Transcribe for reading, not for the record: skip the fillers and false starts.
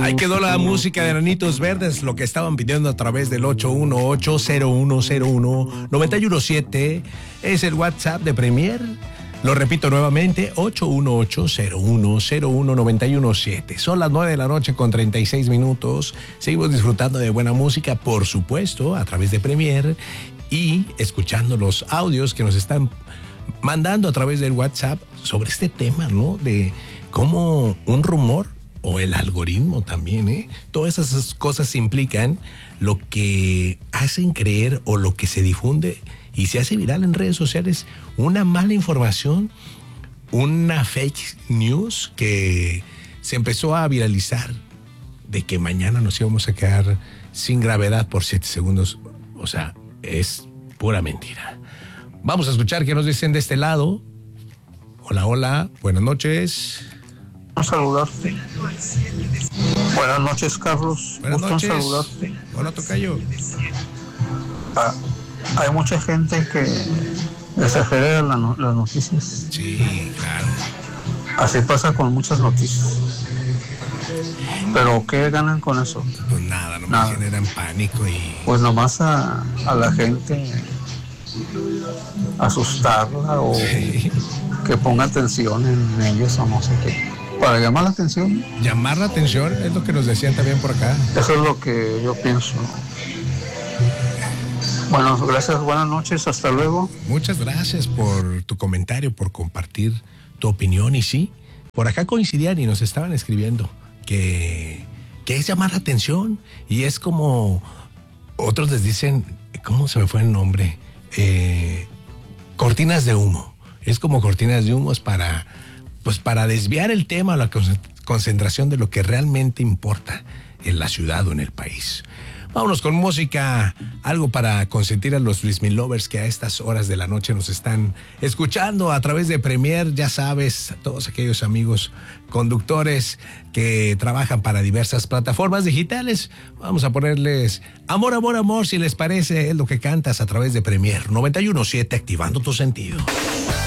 Ahí quedó la música de Enanitos Verdes, lo que estaban pidiendo a través del 818-0101-917. Es el WhatsApp de Premier. Lo repito nuevamente, 818-0101-917. Son las 9 de la noche con 36 minutos. Seguimos disfrutando de buena música, por supuesto, a través de Premier y escuchando los audios que nos están mandando a través del WhatsApp sobre este tema, ¿no? De cómo un rumor o el algoritmo también, todas esas cosas implican lo que hacen creer o lo que se difunde y se hace viral en redes sociales, una mala información, una fake news que se empezó a viralizar de que mañana nos íbamos a quedar sin gravedad por 7 segundos. O sea, es pura mentira. Vamos a escuchar qué nos dicen de este lado. Hola, hola, buenas noches. Saludarte. Buenas noches, Carlos. Buenas noches. Saludarte. Hola, tocayo. Hay mucha gente que exagera las noticias. Sí, claro. Así pasa con muchas noticias. ¿Pero qué ganan con eso? Pues nada, nomás generan pánico y... Pues nomás a la gente asustarla o que ponga atención en ellos o no sé qué. Para llamar la atención. Llamar la atención es lo que nos decían también por acá. Eso es lo que yo pienso. Bueno, gracias, buenas noches, hasta luego. Muchas gracias por tu comentario, por compartir tu opinión. Y sí, por acá coincidían y nos estaban escribiendo que es llamar la atención. Y es como otros les dicen, ¿cómo se me fue el nombre? Cortinas de humo. Es como cortinas de humo para desviar el tema, la concentración de lo que realmente importa en la ciudad o en el país. Vámonos con música, algo para consentir a los Luis Mil Lovers que a estas horas de la noche nos están escuchando a través de Premier. Ya sabes, todos aquellos amigos conductores que trabajan para diversas plataformas digitales, vamos a ponerles Amor, Amor, Amor, si les parece, es lo que cantas a través de Premier 91.7, activando tu sentido.